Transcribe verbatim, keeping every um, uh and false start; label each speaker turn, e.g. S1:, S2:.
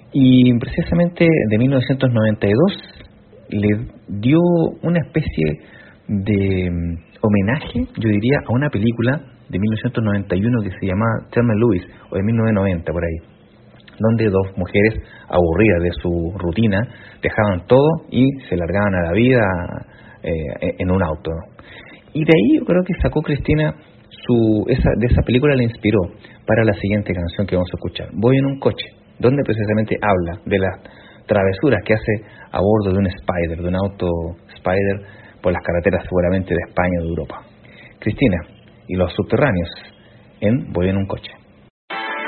S1: Y precisamente de mil novecientos noventa y dos le dio una especie de mm, homenaje, yo diría, a una película de mil novecientos noventa y uno que se llamaba Thelma y Louise, o de mil novecientos noventa por ahí, donde dos mujeres aburridas de su rutina dejaban todo y se largaban a la vida eh, en un auto, ¿no? Y de ahí yo creo que sacó Cristina su esa de esa película, la inspiró para la siguiente canción que vamos a escuchar, Voy en un coche, donde precisamente habla de las travesuras que hace a bordo de un Spider, de un auto Spider, por las carreteras seguramente de España o de Europa. Cristina y los subterráneos en Voy en un coche.